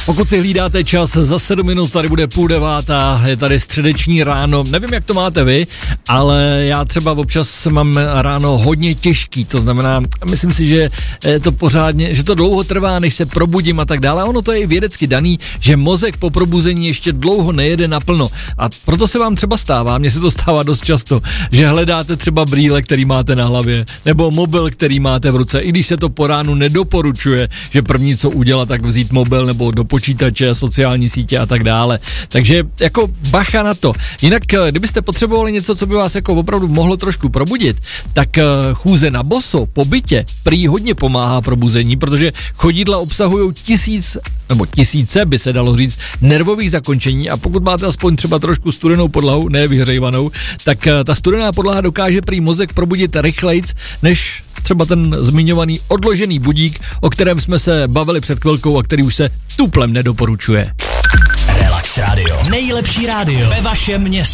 Pokud si hlídáte čas, za 7 minut tady bude 8:30, je tady středeční ráno. Nevím, jak to máte vy, ale já třeba občas mám ráno hodně těžký, to znamená, myslím si, že to pořádně, že to dlouho trvá, než se probudím a tak dále. Ono to je i vědecky daný, že mozek po probuzení ještě dlouho nejede naplno. A proto se vám třeba stává, mně se to stává dost často, že hledáte třeba brýle, který máte na hlavě, nebo mobil, který máte v ruce, i když se to po ránu nedoporučuje, že první, co udělat, tak vzít mobil nebo do počítače, sociální sítě a tak dále. Takže jako bacha na to. Jinak, kdybyste potřebovali něco, co by vás jako opravdu mohlo trošku probudit, tak chůze na boso po bytě prý hodně pomáhá probuzení, protože chodidla obsahují tisíce, by se dalo říct, nervových zakončení a pokud máte aspoň třeba trošku studenou podlahu, ne vyhřejvanou, tak ta studená podlaha dokáže prý mozek probudit rychlejc, než třeba ten zmiňovaný odložený budík, o kterém jsme se bavili před chvilkou a který už se tuplem nedoporučuje. Relax Radio. Nejlepší rádio ve vašem městě.